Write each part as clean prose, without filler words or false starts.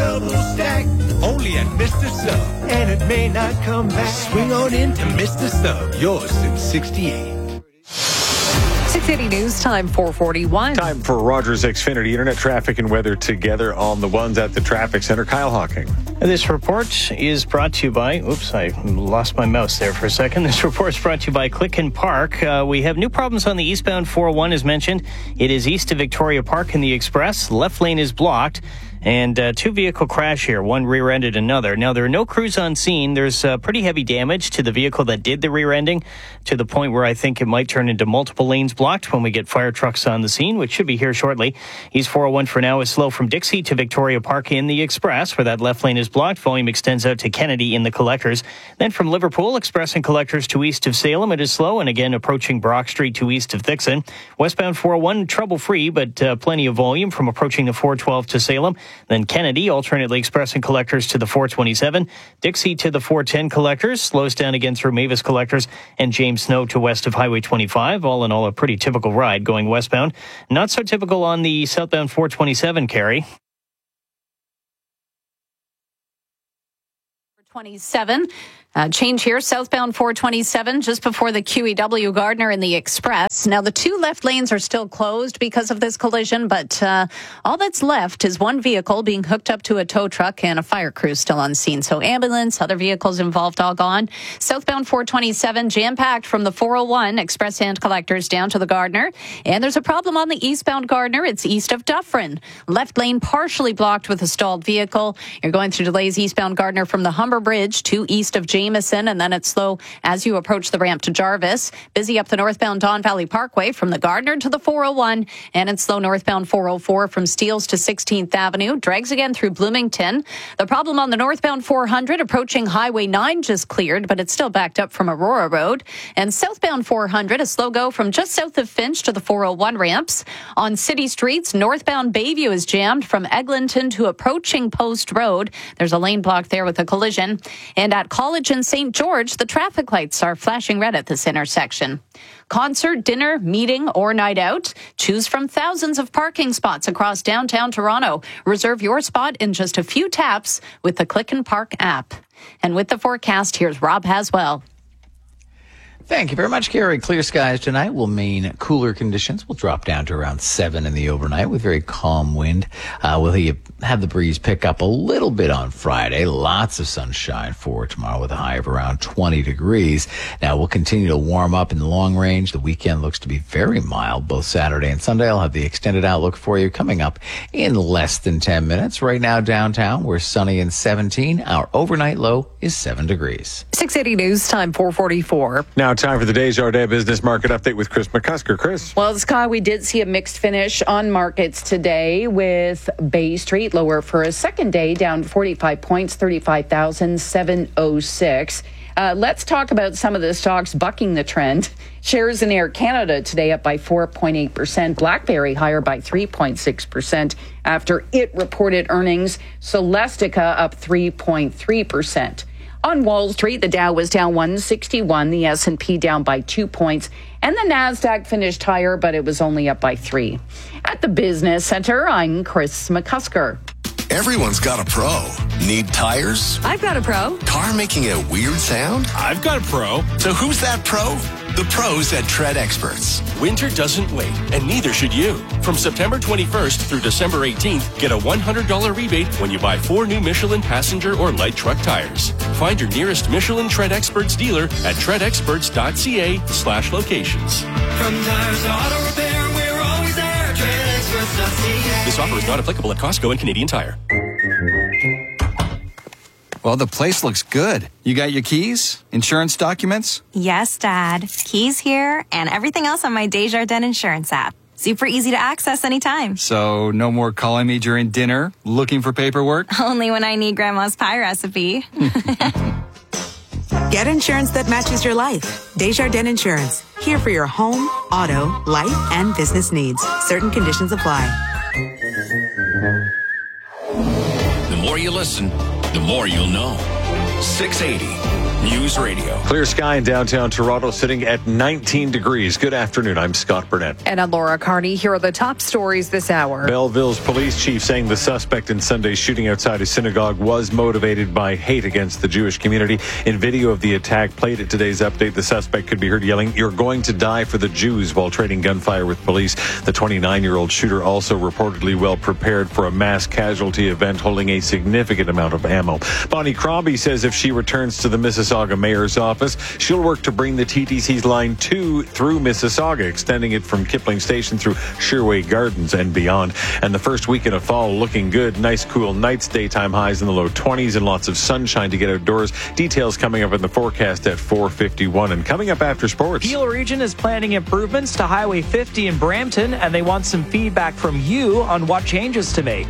double stack. Only at Mr. Sub. And it may not come back. Swing on into Mr. Sub. Yours since 68. 680 News Time, 441. Time for Rogers Xfinity Internet traffic and weather together on the ones at the traffic center. Kyle Hawking. This report is brought to you by, I lost my mouse there for a second. This report is brought to you by Click and Park. We have new problems on the eastbound 401 as mentioned. It is east of Victoria Park in the Express. Left lane is blocked. And two-vehicle crash here. One rear-ended another. Now, there are no crews on scene. There's pretty heavy damage to the vehicle that did the rear-ending to the point where I think it might turn into multiple lanes blocked when we get fire trucks on the scene, which should be here shortly. East 401 for now is slow from Dixie to Victoria Park in the Express, where that left lane is blocked. Volume extends out to Kennedy in the Collectors. Then from Liverpool, Express and Collectors to east of Salem, it is slow. And again, approaching Brock Street to east of Thixon. Westbound 401, trouble-free, but plenty of volume from approaching the 412 to Salem. Then Kennedy, alternately Express and Collectors to the 427. Dixie to the 410 Collectors. Slows down again through Mavis Collectors and James Snow to west of Highway 25. All in all, a pretty typical ride going westbound. Not so typical on the southbound 427, Carrie. 27. Change here, southbound 427, just before the QEW Gardner in the Express. Now, the two left lanes are still closed because of this collision, but all that's left is one vehicle being hooked up to a tow truck and a fire crew still on scene. So ambulance, other vehicles involved all gone. Southbound 427, jam-packed from the 401, Express and Collectors down to the Gardner. And there's a problem on the eastbound Gardner. It's east of Dufferin. Left lane partially blocked with a stalled vehicle. You're going through delays eastbound Gardner from the Humber Bridge to east of Jameson, and then it's slow as you approach the ramp to Jarvis. Busy up the northbound Don Valley Parkway from the Gardner to the 401, and it's slow northbound 404 from Steeles to 16th Avenue. Drags again through Bloomington. The problem on the northbound 400 approaching Highway 9 just cleared, but it's still backed up from Aurora Road. And southbound 400, a slow go from just south of Finch to the 401 ramps. On city streets, northbound Bayview is jammed from Eglinton to approaching Post Road. There's a lane block there with a collision. And at College in St. George, the traffic lights are flashing red at this intersection. Concert, dinner, meeting, or night out? Choose from thousands of parking spots across downtown Toronto. Reserve your spot in just a few taps with the Click and Park app. And with the forecast, here's Rob Haswell. Thank you very much, Carrie. Clear skies tonight will mean cooler conditions. We'll drop down to around 7 in the overnight with very calm wind. We'll have the breeze pick up a little bit on Friday. Lots of sunshine for tomorrow with a high of around 20 degrees. Now, we'll continue to warm up in the long range. The weekend looks to be very mild, both Saturday and Sunday. I'll have the extended outlook for you coming up in less than 10 minutes. Right now, downtown, we're sunny and 17. Our overnight low is 7 degrees. 680 News Time, 444. Now time for the Desjardins Business Market Update with Chris McCusker. Chris. Well, Scott, we did see a mixed finish on markets today with Bay Street lower for a second day, down 45 points, 35,706. Let's talk about some of the stocks bucking the trend. Shares in Air Canada today up by 4.8%. BlackBerry higher by 3.6% after it reported earnings. Celestica up 3.3%. On Wall Street, the Dow was down 161, the S&P down by 2 points, and the Nasdaq finished higher, but it was only up by 3. At the Business Center, I'm Chris McCusker. Everyone's got a pro. Need tires? I've got a pro. Car making a weird sound? I've got a pro. So who's that pro? The pros at Tread Experts. Winter doesn't wait, and neither should you. From September 21st through December 18th, get a $100 rebate when you buy 4 new Michelin passenger or light truck tires. Find your nearest Michelin Tread Experts dealer at treadexperts.ca/locations. From tires to auto repair, we're always there. TreadExperts.ca. This offer is not applicable at Costco and Canadian Tire. Well, the place looks good. You got your keys? Insurance documents? Yes, Dad. Keys here and everything else on my Desjardins Insurance app. Super easy to access anytime. So no more calling me during dinner, looking for paperwork? Only when I need Grandma's pie recipe. Get insurance that matches your life. Desjardins Insurance. Here for your home, auto, life, and business needs. Certain conditions apply. The more you listen, the more you'll know. 680 News Radio. Clear sky in downtown Toronto, sitting at 19 degrees. Good afternoon. I'm Scott Burnett. And I'm Laura Carney. Here are the top stories this hour. Belleville's police chief saying the suspect in Sunday's shooting outside a synagogue was motivated by hate against the Jewish community. In video of the attack played at today's update, the suspect could be heard yelling, "You're going to die for the Jews," while trading gunfire with police. The 29-year-old shooter also reportedly well prepared for a mass casualty event holding a significant amount of ammo. Bonnie Crombie says if she returns to the Mississauga mayor's office, she'll work to bring the TTC's Line 2 through Mississauga, extending it from Kipling Station through Sherway Gardens and beyond. And the first weekend of fall looking good. Nice cool nights, daytime highs in the low 20s and lots of sunshine to get outdoors. Details coming up in the forecast at 4:51. And coming up after sports. Peel Region is planning improvements to Highway 50 in Brampton, and they want some feedback from you on what changes to make.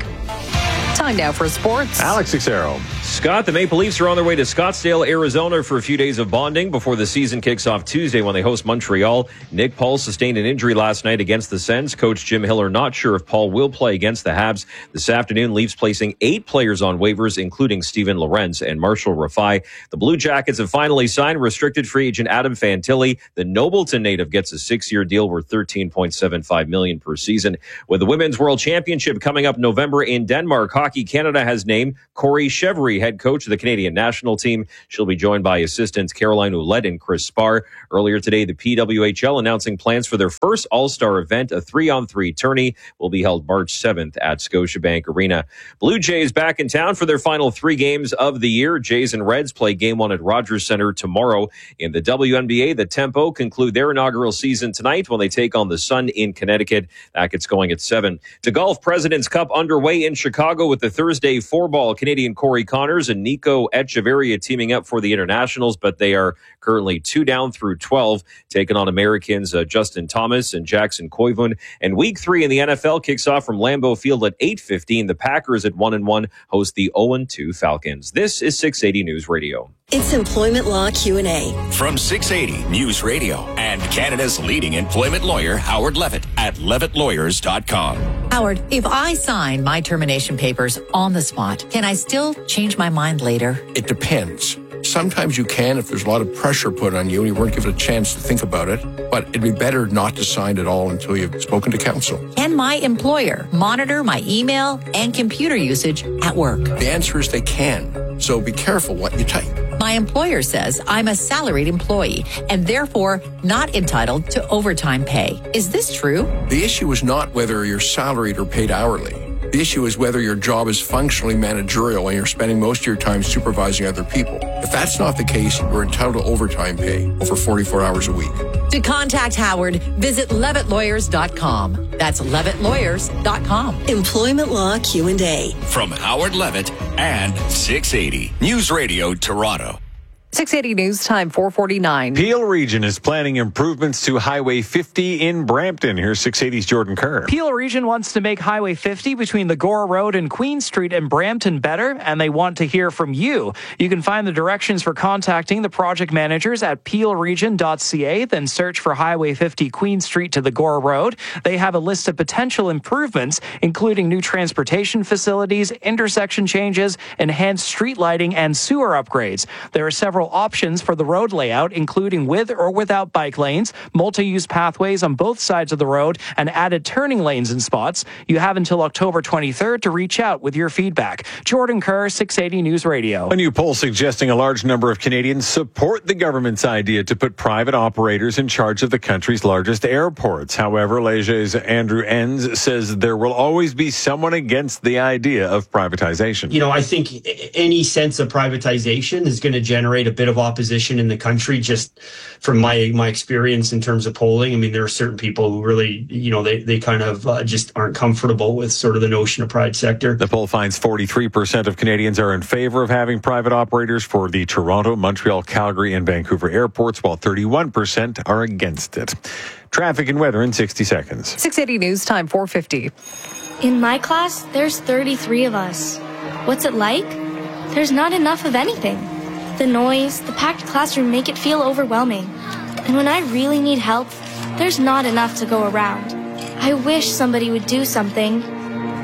Time now for sports. Alex Xero. Scott, the Maple Leafs are on their way to Scottsdale, Arizona for a few days of bonding before the season kicks off Tuesday when they host Montreal. Nick Paul sustained an injury last night against the Sens. Coach Jim Hiller not sure if Paul will play against the Habs. This afternoon, Leafs placing 8 players on waivers, including Steven Lorenz and Marshall Rafai. The Blue Jackets have finally signed restricted free agent Adam Fantilli. The Nobleton native gets a 6-year deal worth $13.75 million per season. With the Women's World Championship coming up November in Denmark, Hockey Canada has named Corey Chevry head coach of the Canadian national team. She'll be joined by assistants Caroline Ouellette and Chris Spar. Earlier today, the PWHL announcing plans for their first All-Star event, a 3-on-3 tourney, will be held March 7th at Scotiabank Arena. Blue Jays back in town for their final 3 games of the year. Jays and Reds play Game 1 at Rogers Center tomorrow. In the WNBA, the Tempo conclude their inaugural season tonight when they take on the Sun in Connecticut. That gets going at 7. To golf, President's Cup underway in Chicago with the Thursday 4-ball Canadian Corey Connors and Nico Echeverria teaming up for the internationals, but they are currently 2 down through 12, taking on Americans Justin Thomas and Jackson Koivun. And week 3 in the NFL kicks off from Lambeau Field at 8:15. The Packers at 1-1 host the 0-2 Falcons. This is 680 News Radio. It's Employment Law Q&A. From 680 News Radio and Canada's leading employment lawyer, Howard Levitt at levittlawyers.com. Howard, if I sign my termination papers on the spot, can I still change my mind later? It depends. Sometimes you can if there's a lot of pressure put on you and you weren't given a chance to think about it. But it'd be better not to sign at all until you've spoken to counsel. Can my employer monitor my email and computer usage at work? The answer is they can. So be careful what you type. My employer says I'm a salaried employee and therefore not entitled to overtime pay. Is this true? The issue is not whether you're salaried or paid hourly. The issue is whether your job is functionally managerial and you're spending most of your time supervising other people. If that's not the case, you're entitled to overtime pay over 44 hours a week. To contact Howard, visit levittlawyers.com. That's levittlawyers.com. Employment Law Q&A. From Howard Levitt and 680 News Radio Toronto. 680 News Time, 4:49. Peel Region is planning improvements to Highway 50 in Brampton. Here's 680's Jordan Kerr. Peel Region wants to make Highway 50 between the Gore Road and Queen Street in Brampton better, and they want to hear from you. You can find the directions for contacting the project managers at peelregion.ca, then search for Highway 50 Queen Street to the Gore Road. They have a list of potential improvements, including new transportation facilities, intersection changes, enhanced street lighting, and sewer upgrades. There are several options for the road layout, including with or without bike lanes, multi-use pathways on both sides of the road, and added turning lanes in spots. You have until October 23rd to reach out with your feedback. Jordan Kerr, 680 News Radio. A new poll suggesting a large number of Canadians support the government's idea to put private operators in charge of the country's largest airports. However, Léger's Andrew Enns says there will always be someone against the idea of privatization. You know, I think any sense of privatization is going to generate a bit of opposition in the country, just from my experience in terms of polling. I mean, there are certain people who really, you know, they kind of just aren't comfortable with sort of the notion of private sector. The poll finds 43% of Canadians are in favor of having private operators for the Toronto, Montreal, Calgary, and Vancouver airports, while 31% are against it. Traffic and weather in 60 seconds. 680 News Time, 4:50. In my class, there's 33 of us. What's it like? There's not enough of anything. The noise, the packed classroom make it feel overwhelming. And when I really need help, there's not enough to go around. I wish somebody would do something.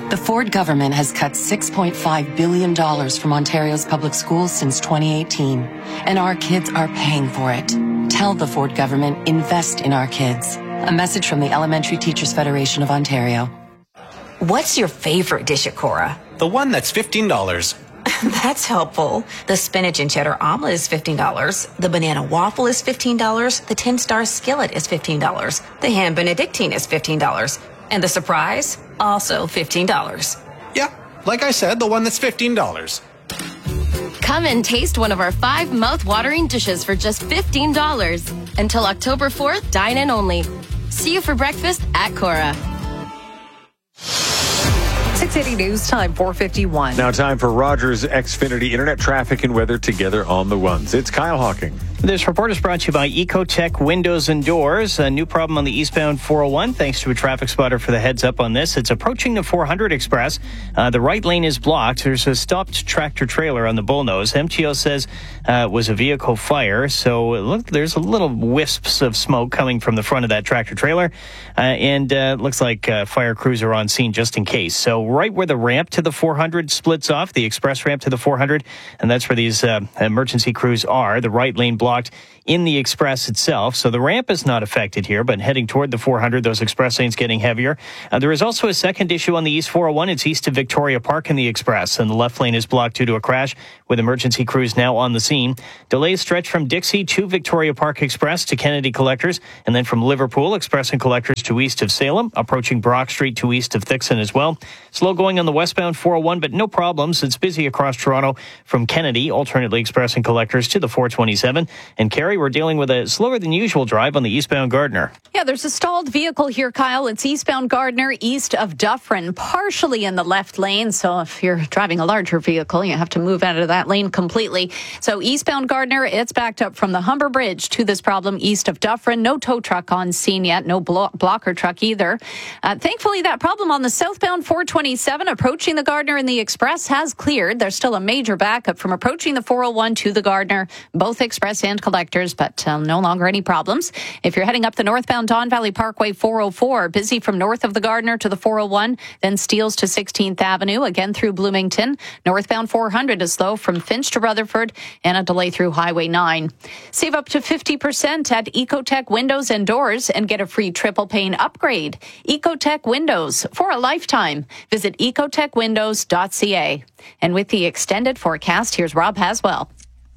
The Ford government has cut $6.5 billion from Ontario's public schools since 2018, and our kids are paying for it. Tell the Ford government, invest in our kids. A message from the Elementary Teachers Federation of Ontario. What's your favorite dish at Cora? The one that's $15. That's helpful. The spinach and cheddar omelet is $15. The banana waffle is $15. The 10-star skillet is $15. The ham benedictine is $15. And the surprise? Also $15. Yeah, like I said, the one that's $15. Come and taste one of our 5 mouth-watering dishes for just $15. Until October 4th, dine in only. See you for breakfast at Cora. 680 News Time, 4:51. Now time for Rogers Xfinity Internet traffic and weather together on the ones. It's Kyle Hawking. This report is brought to you by Ecotech Windows and Doors. A new problem on the eastbound 401, thanks to a traffic spotter for the heads up on this. It's approaching the 400 Express. The right lane is blocked. There's a stopped tractor trailer on the bullnose. MTO says it was a vehicle fire. So look, there's a little wisps of smoke coming from the front of that tractor trailer. And looks like fire crews are on scene just in case. So right where the ramp to the 400 splits off, the express ramp to the 400, and that's where these emergency crews are. The right lane blocked in the express itself. So the ramp is not affected here, but heading toward the 400, those express lanes getting heavier. There is also a second issue on the East 401. It's east of Victoria Park in the express, and the left lane is blocked due to a crash with emergency crews now on the scene. Delays stretch from Dixie to Victoria Park Express to Kennedy Collectors, and then from Liverpool Express and Collectors to east of Salem, approaching Brock Street to east of Thixon as well. Slow going on the westbound 401, but no problems. It's busy across Toronto from Kennedy, alternately Express and Collectors to the 427. And Carrie, we're dealing with a slower than usual drive on the eastbound Gardiner. Yeah, there's a stalled vehicle here, Kyle. It's eastbound Gardiner, east of Dufferin, partially in the left lane. So if you're driving a larger vehicle, you have to move out of that lane completely. So eastbound Gardiner, it's backed up from the Humber Bridge to this problem east of Dufferin. No tow truck on scene yet, no blocker truck either. Thankfully, that problem on the southbound 427 approaching the Gardiner and the Express has cleared. There's still a major backup from approaching the 401 to the Gardiner, both Express and Collectors, but no longer any problems. If you're heading up the northbound Don Valley Parkway 404, busy from north of the Gardiner to the 401, then Steeles to 16th Avenue, again through Bloomington. Northbound 400 is slow from Finch to Rutherford, and a delay through Highway 9. Save up to 50% at Ecotech Windows and Doors and get a free triple pane upgrade. Ecotech Windows for a lifetime. Visit ecotechwindows.ca. And with the extended forecast, here's Rob Haswell.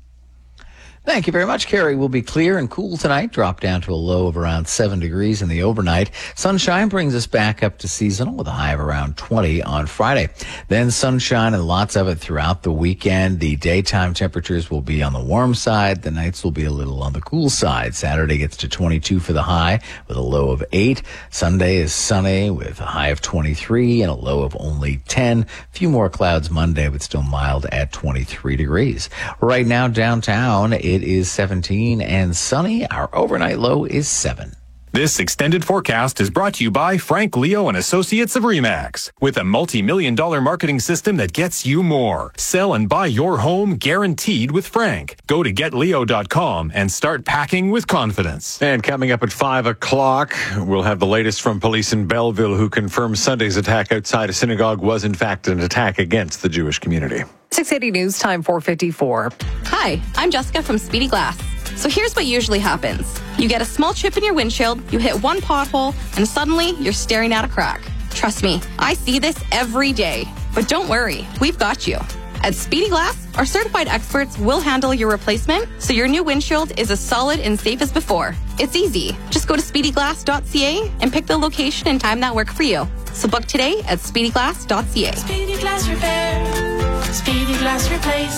Thank you very much, Carrie. Will be clear and cool tonight. Drop down to a low of around 7 degrees in the overnight. Sunshine brings us back up to seasonal with a high of around 20 on Friday. Then sunshine and lots of it throughout the weekend. The daytime temperatures will be on the warm side. The nights will be a little on the cool side. Saturday gets to 22 for the high with a low of 8. Sunday is sunny with a high of 23 and a low of only 10. A few more clouds Monday, but still mild at 23 degrees. Right now downtown, it is 17 and sunny. Our overnight low is 7. This extended forecast is brought to you by Frank Leo and Associates of RE/MAX. With a multi-million-dollar marketing system that gets you more. Sell and buy your home guaranteed with Frank. Go to getleo.com and start packing with confidence. And coming up at 5 o'clock, we'll have the latest from police in Belleville, who confirmed Sunday's attack outside a synagogue was in fact an attack against the Jewish community. 680 News Time, 4:54. Hi, I'm Jessica from Speedy Glass. So here's what usually happens. You get a small chip in your windshield, you hit one pothole, and suddenly you're staring at a crack. Trust me, I see this every day. But don't worry, we've got you. At Speedy Glass, our certified experts will handle your replacement so your new windshield is as solid and safe as before. It's easy. Just go to speedyglass.ca and pick the location and time that work for you. So book today at speedyglass.ca. Speedy Glass Repair. Speedy Glass Replace.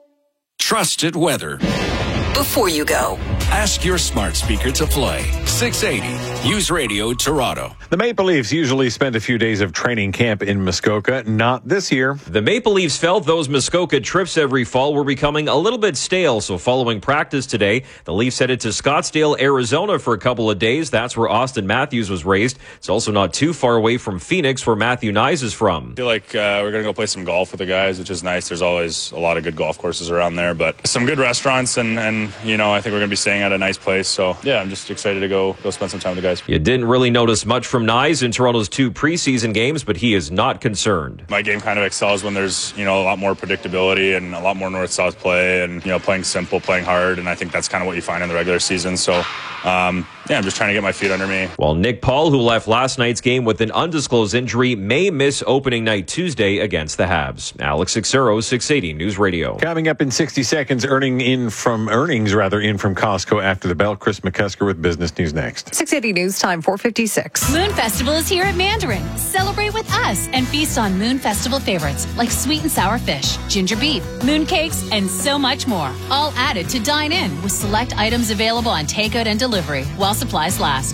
Trusted weather. Before you go, ask your smart speaker to play 680 News Radio Toronto. The Maple Leafs usually spend a few days of training camp in Muskoka. Not this year. The Maple Leafs felt those Muskoka trips every fall were becoming a little bit stale. So following practice today, the Leafs headed to Scottsdale, Arizona for a couple of days. That's where Austin Matthews was raised. It's also not too far away from Phoenix, where Matthew Nyes is from. I feel like we're going to go play some golf with the guys, which is nice. There's always a lot of good golf courses around there, but some good restaurants and you know, I think we're going to be staying at a nice place. So yeah, I'm just excited to go spend some time with the guys. You didn't really notice much from Nyes in Toronto's 2 preseason games, but he is not concerned. My game kind of excels when there's, a lot more predictability and a lot more north-south play and, playing simple, playing hard. And I think that's kind of what you find in the regular season. So, I'm just trying to get my feet under me. While Nick Paul, who left last night's game with an undisclosed injury, may miss opening night Tuesday against the Habs. Alex Sixero, 680 News Radio. Coming up in 60 seconds, earnings in from Costco after the bell. Chris McCusker with Business News next. 680 News Time, 4:56. Moon Festival is here at Mandarin. Celebrate with us and feast on Moon Festival favorites like sweet and sour fish, ginger beef, moon cakes, and so much more. All added to dine in with select items available on takeout and delivery while supplies last.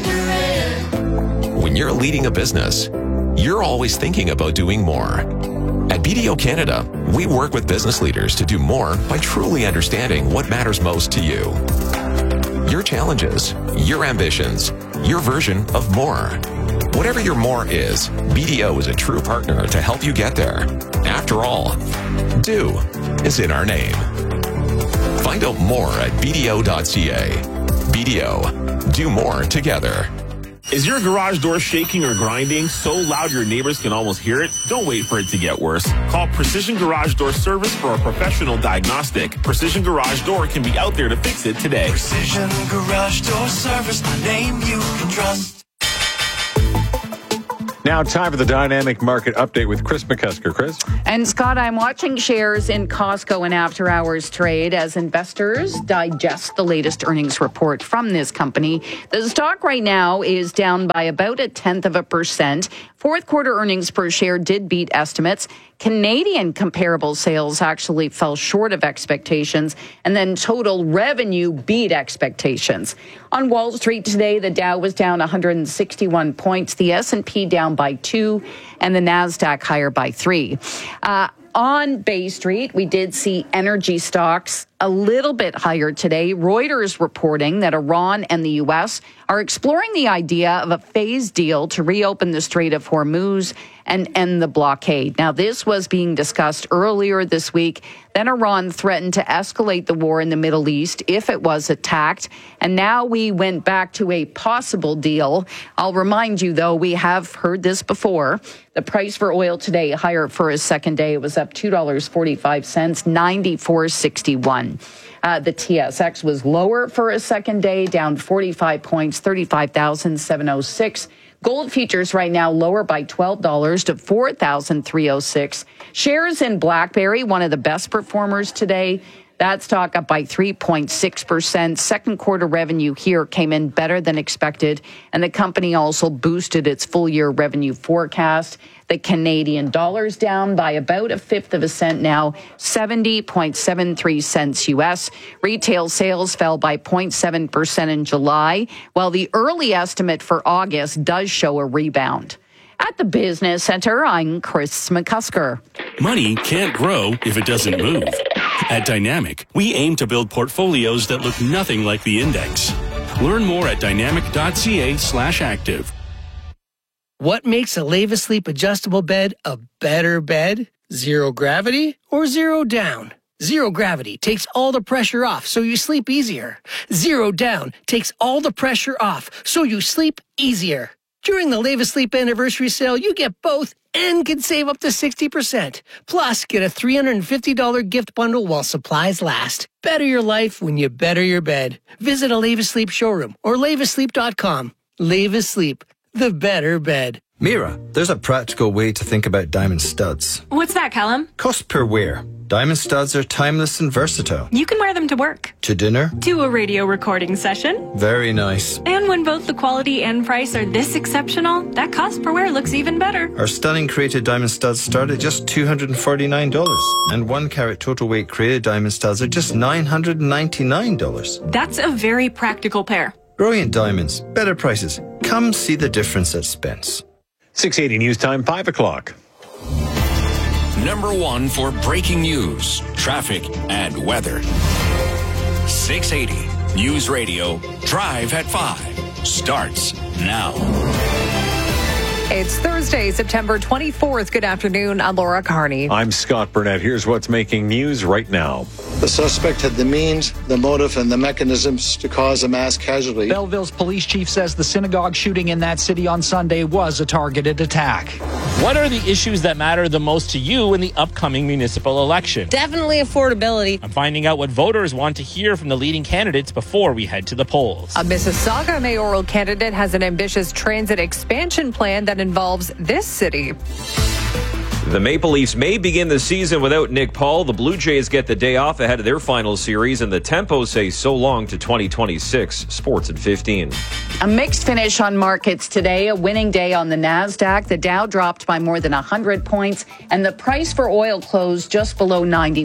When you're leading a business, you're always thinking about doing more. At BDO Canada, we work with business leaders to do more by truly understanding what matters most to you. Your challenges, your ambitions, your version of more. Whatever your more is, BDO is a true partner to help you get there. After all, do is in our name. Find out more at BDO.ca. BDO, do more together. Is your garage door shaking or grinding so loud your neighbors can almost hear it? Don't wait for it to get worse. Call Precision Garage Door Service for a professional diagnostic. Precision Garage Door can be out there to fix it today. Precision Garage Door Service, a name you can trust. Now, time for the Dynamic Market Update with Chris McCusker. Chris? And Scott, I'm watching shares in Costco and after hours trade as investors digest the latest earnings report from this company. The stock right now is down by about 0.1%. Fourth quarter earnings per share did beat estimates. Canadian comparable sales actually fell short of expectations, and then total revenue beat expectations. On Wall Street today, the Dow was down 161 points, the S&P down by 2, and the NASDAQ higher by 3. On Bay Street, we did see energy stocks a little bit higher today. Reuters reporting that Iran and the U.S. are exploring the idea of a phased deal to reopen the Strait of Hormuz and end the blockade. Now, this was being discussed earlier this week. Then Iran threatened to escalate the war in the Middle East if it was attacked. And now we went back to a possible deal. I'll remind you, though, we have heard this before. The price for oil today higher for a second day. It was up $2.45, 94.61. The TSX was lower for a second day, down 45 points, 35,706. Gold futures right now lower by $12 to 4,306. Shares in BlackBerry, one of the best performers today. That stock up by 3.6%. Second quarter revenue here came in better than expected, and the company also boosted its full year revenue forecast. The Canadian dollar's down by about 1/5 cent now, 70.73 cents U.S. Retail sales fell by 0.7% in July, while the early estimate for August does show a rebound. At the Business Center, I'm Chris McCusker. Money can't grow if it doesn't move. At Dynamic, we aim to build portfolios that look nothing like the index. Learn more at dynamic.ca/active. What makes a Leva Sleep adjustable bed a better bed? Zero gravity or zero down? Zero gravity takes all the pressure off so you sleep easier. Zero down takes all the pressure off so you sleep easier. During the Leva Sleep anniversary sale, you get both and can save up to 60%. Plus, get a $350 gift bundle while supplies last. Better your life when you better your bed. Visit a Leva Sleep showroom or levasleep.com. Leva Sleep, the better bed. Mira, there's a practical way to think about diamond studs. What's that, Callum? Cost per wear. Diamond studs are timeless and versatile. You can wear them to work. To dinner. To a radio recording session. Very nice. And when both the quality and price are this exceptional, that cost per wear looks even better. Our stunning created diamond studs start at just $249. And 1 carat total weight created diamond studs are just $999. That's a very practical pair. Brilliant diamonds, better prices. Come see the difference at Spence. 680 News Time, 5 o'clock. Number 1 for breaking news, traffic, and weather. 680 News Radio, Drive at 5, starts now. It's Thursday, September 24th. Good afternoon. I'm Laura Carney. I'm Scott Burnett. Here's what's making news right now. The suspect had the means, the motive, and the mechanisms to cause a mass casualty. Belleville's police chief says the synagogue shooting in that city on Sunday was a targeted attack. What are the issues that matter the most to you in the upcoming municipal election? Definitely affordability. I'm finding out what voters want to hear from the leading candidates before we head to the polls. A Mississauga mayoral candidate has an ambitious transit expansion plan that involves this city. The Maple Leafs may begin the season without Nick Paul. The Blue Jays get the day off ahead of their final series, and the Tempos say so long to 2026. Sports at 15. A mixed finish on markets today, a winning day on the NASDAQ. The Dow dropped by more than 100 points, and the price for oil closed just below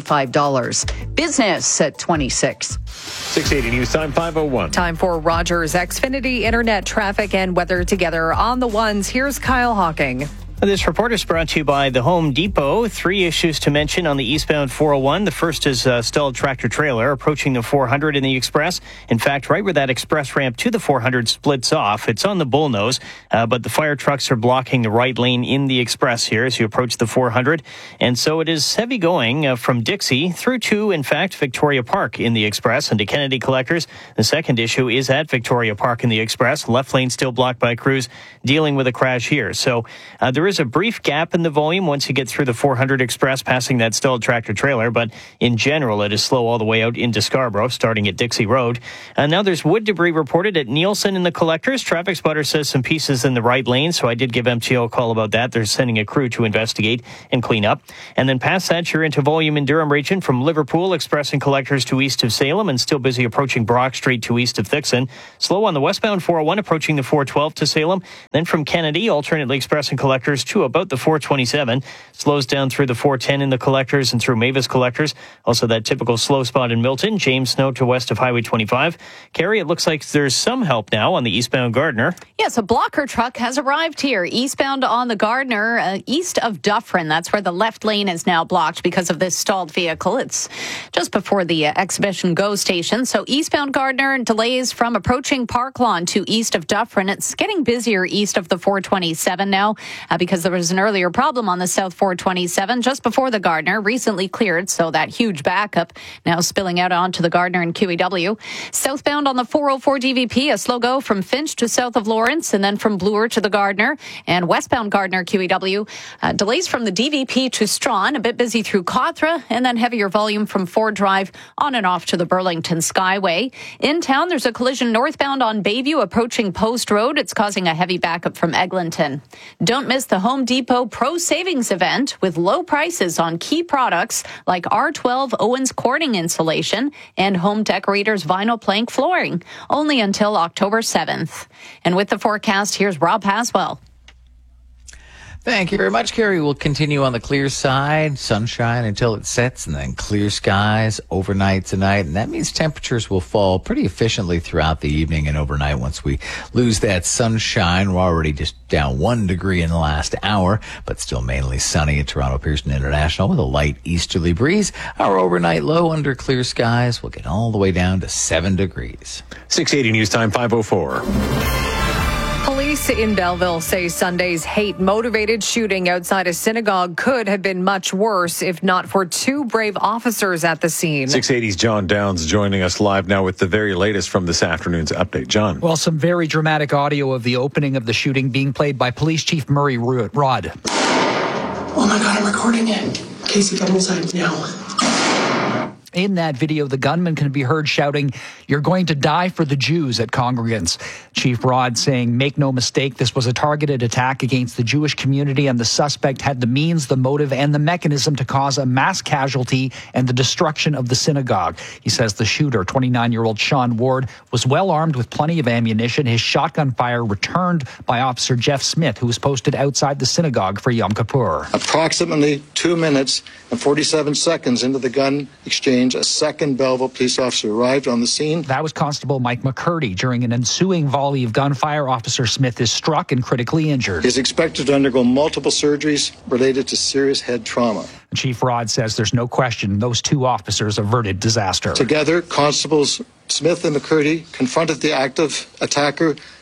$95. Business at 26. 680 News Time, 5:01. Time for Rogers Xfinity Internet traffic and weather together on the ones. Here's Kyle Hawking. This report is brought to you by the Home Depot. 3 issues to mention on the eastbound 401. The first is a stalled tractor trailer approaching the 400 in the Express. In fact, right where that express ramp to the 400 splits off, it's on the bullnose, but the fire trucks are blocking the right lane in the Express here as you approach the 400. And so it is heavy going from Dixie through to, in fact, Victoria Park in the Express and to Kennedy Collectors. The second issue is at Victoria Park in the Express. Left lane still blocked by crews dealing with a crash here. So there is a brief gap in the volume once you get through the 400 Express passing that stalled tractor trailer, but in general it is slow all the way out into Scarborough starting at Dixie Road. Now there's wood debris reported at Nielsen in the Collectors. Traffic spotter says some pieces in the right lane, so I did give MTO a call about that. They're sending a crew to investigate and clean up. And then past that you're into volume in Durham region from Liverpool Express and Collectors to east of Salem, and still busy approaching Brock Street to east of Thixon. Slow on the westbound 401 approaching the 412 to Salem. Then from Kennedy alternately Express and Collectors to about the 427. Slows down through the 410 in the Collectors and through Mavis Collectors. Also that typical slow spot in Milton. James Snow to west of Highway 25. Carrie, it looks like there's some help now on the eastbound Gardner. Yes, a blocker truck has arrived here eastbound on the Gardner, east of Dufferin. That's where the left lane is now blocked because of this stalled vehicle. It's just before the Exhibition Go station. So eastbound Gardner, delays from approaching Park Lawn to east of Dufferin. It's getting busier east of the 427 now because there was an earlier problem on the South 427 just before the Gardner, recently cleared, so that huge backup now spilling out onto the Gardner and QEW. Southbound on the 404 DVP, a slow go from Finch to south of Lawrence and then from Bloor to the Gardner, and westbound Gardner QEW. Delays from the DVP to Strawn, a bit busy through Cawthra, and then heavier volume from Ford Drive on and off to the Burlington Skyway. In town, there's a collision northbound on Bayview approaching Post Road. It's causing a heavy backup from Eglinton. Don't miss the Home Depot Pro Savings event with low prices on key products like R12 Owens Corning insulation and Home Decorators vinyl plank flooring, only until October 7th. And with the forecast, here's Rob Haswell. Thank you very much, Carrie. We'll continue on the clear side, sunshine until it sets, and then clear skies overnight tonight. And that means temperatures will fall pretty efficiently throughout the evening and overnight once we lose that sunshine. We're already just down 1 degree in the last hour, but still mainly sunny at Toronto Pearson International with a light easterly breeze. Our overnight low under clear skies will get all the way down to 7 degrees. 680 News Time, 5:04. Police in Belleville say Sunday's hate-motivated shooting outside a synagogue could have been much worse if not for 2 brave officers at the scene. 680's John Downs joining us live now with the very latest from this afternoon's update. John. Well, some very dramatic audio of the opening of the shooting being played by Police Chief Murray Rod. Oh my God, I'm recording it. Casey, come inside now. In that video, the gunman can be heard shouting, "You're going to die for the Jews," at congregants. Chief Rod saying, "Make no mistake, this was a targeted attack against the Jewish community, and the suspect had the means, the motive, and the mechanism to cause a mass casualty and the destruction of the synagogue." He says the shooter, 29-year-old Sean Ward, was well armed with plenty of ammunition. His shotgun fire returned by Officer Jeff Smith, who was posted outside the synagogue for Yom Kippur. Approximately 2 minutes and 47 seconds into the gun exchange, a second Belleville police officer arrived on the scene. That was Constable Mike McCurdy. During an ensuing volley of gunfire, Officer Smith is struck and critically injured. He is expected to undergo multiple surgeries related to serious head trauma. Chief Rod says there's no question those 2 officers averted disaster. Together, Constables Smith and McCurdy confronted the active attacker,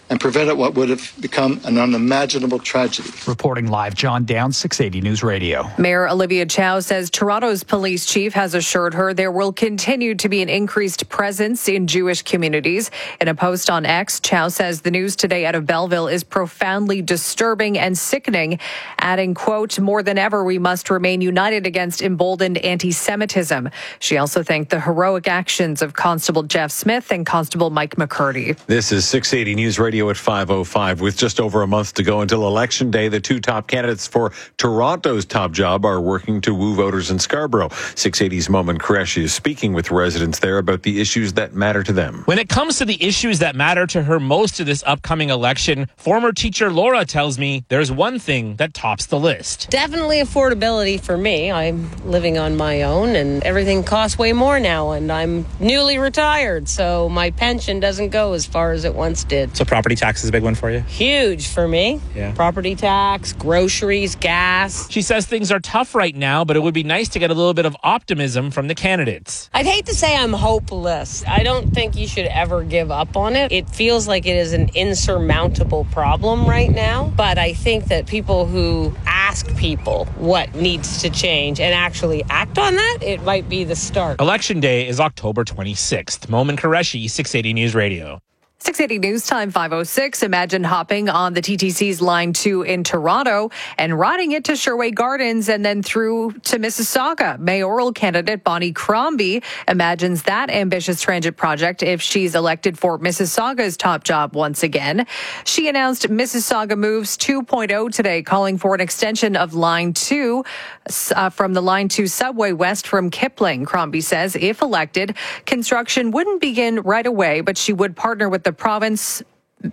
and prevented what would have become an unimaginable tragedy. Reporting live, John Downs, 680 News Radio. Mayor Olivia Chow says Toronto's police chief has assured her there will continue to be an increased presence in Jewish communities. In a post on X, Chow says the news today out of Belleville is profoundly disturbing and sickening, adding, quote, "More than ever, we must remain united against emboldened anti-Semitism." She also thanked the heroic actions of Constable Jeff Smith and Constable Mike McCurdy. This is 680 News Radio at 5:05. With just over a month to go until Election Day, the two top candidates for Toronto's top job are working to woo voters in Scarborough. 680's Momin Qureshi is speaking with residents there about the issues that matter to them. When it comes to the issues that matter to her most to this upcoming election, former teacher Laura tells me there's one thing that tops the list. Definitely affordability for me. I'm living on my own and everything costs way more now, and I'm newly retired, so my pension doesn't go as far as it once did. So property tax is a big one for you? Huge for me. Yeah. Property tax, groceries, gas. She says things are tough right now, but it would be nice to get a little bit of optimism from the candidates. I'd hate to say I'm hopeless. I don't think you should ever give up on it. It feels like it is an insurmountable problem right now, but I think that people who ask people what needs to change and actually act on that, it might be the start. Election Day is October 26th. Momin Qureshi, 680 News Radio. 680 News Time 5:06. Imagine hopping on the TTC's Line 2 in Toronto and riding it to Sherway Gardens and then through to Mississauga. Mayoral candidate Bonnie Crombie imagines that ambitious transit project if she's elected for Mississauga's top job once again. She announced Mississauga Moves 2.0 today, calling for an extension of Line 2 from the Line 2 subway west from Kipling. Crombie says if elected, construction wouldn't begin right away, but she would partner with the province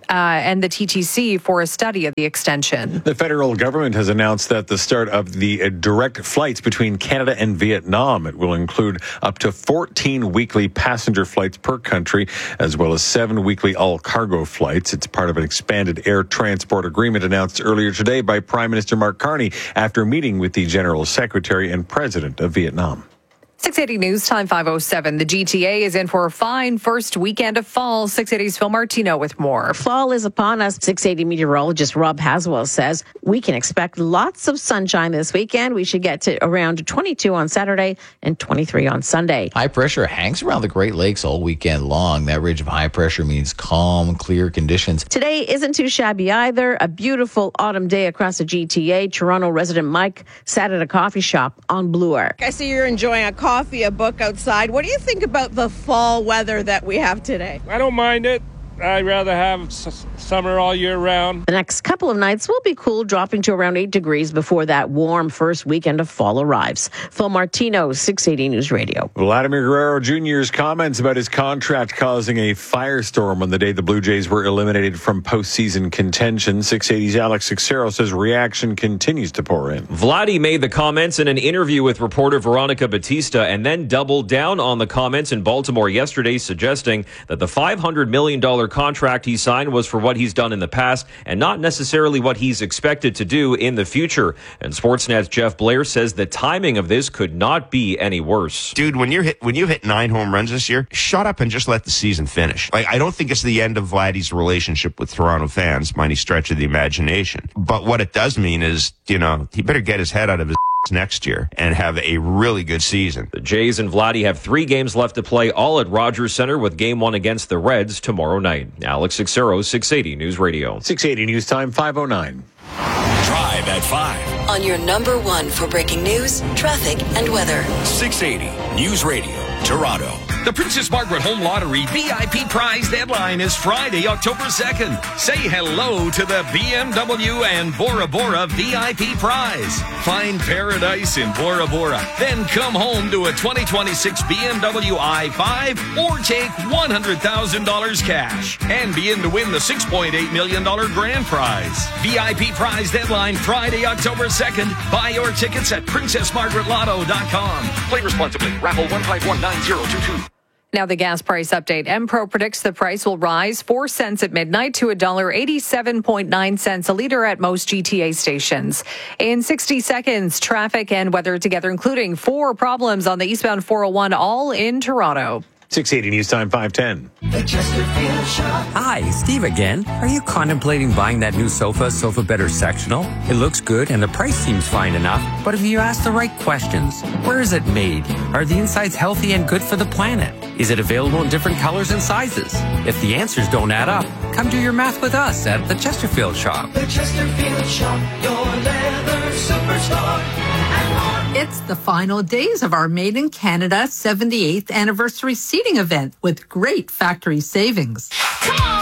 and the TTC for a study of the extension. The federal government has announced that the start of the direct flights between Canada and Vietnam. It will include up to 14 weekly passenger flights per country, as well as 7 weekly all-cargo flights. It's part of an expanded air transport agreement announced earlier today by Prime Minister Mark Carney after meeting with the General Secretary and President of Vietnam. 680 News Time 5:07. The GTA is in for a fine first weekend of fall. 680's Phil Martino with more. Fall is upon us. 680 meteorologist Rob Haswell says we can expect lots of sunshine this weekend. We should get to around 22 on Saturday and 23 on Sunday. High pressure hangs around the Great Lakes all weekend long. That ridge of high pressure means calm, clear conditions. Today isn't too shabby either. A beautiful autumn day across the GTA. Toronto resident Mike sat at a coffee shop on Blue Arc. I see you're enjoying a coffee, a book outside. What do you think about the fall weather that we have today? I don't mind it. I'd rather have summer all year round. The next couple of nights will be cool, dropping to around 8 degrees before that warm first weekend of fall arrives. Phil Martino, 680 News Radio. Vladimir Guerrero Jr.'s comments about his contract causing a firestorm on the day the Blue Jays were eliminated from postseason contention. 680's Alex Cicero says reaction continues to pour in. Vladdy made the comments in an interview with reporter Veronica Batista and then doubled down on the comments in Baltimore yesterday, suggesting that the $500 million contract he signed was for what he's done in the past and not necessarily what he's expected to do in the future. And Sportsnet's Jeff Blair says the timing of this could not be any worse. Dude, when you hit 9 home runs this year, shut up and just let the season finish. Like, I don't think it's the end of Vladdy's relationship with Toronto fans by any stretch of the imagination. But what it does mean is, he better get his head out of his next year and have a really good season. The Jays and Vladdy have 3 games left to play, all at Rogers Center, with Game 1 against the Reds tomorrow night. Alex Cicero, 680 News Radio. 680 News Time 5:09. Drive at 5. On your number 1 for breaking news, traffic, and weather. 680 News Radio, Toronto. The Princess Margaret Home Lottery VIP prize deadline is Friday, October 2nd. Say hello to the BMW and Bora Bora VIP prize. Find paradise in Bora Bora. Then come home to a 2026 BMW i5 or take $100,000 cash and be in to win the $6.8 million grand prize. VIP prize deadline Friday, October 2nd. Buy your tickets at princessmargaretlotto.com. Play responsibly. Raffle 1519022. Now the gas price update. Empro predicts the price will rise 4 cents at midnight to $1.87.9 a liter at most GTA stations. In 60 seconds, traffic and weather together, including 4 problems on the eastbound 401, all in Toronto. 680 News Time 510. The Chesterfield Shop. Hi, Steve again. Are you contemplating buying that new sofa Better Sectional? It looks good and the price seems fine enough, but if you ask the right questions, where is it made? Are the insides healthy and good for the planet? Is it available in different colors and sizes? If the answers don't add up, come do your math with us at the Chesterfield Shop. The Chesterfield Shop, your leather superstore. It's the final days of our Made in Canada 78th anniversary seating event with great factory savings. Come on!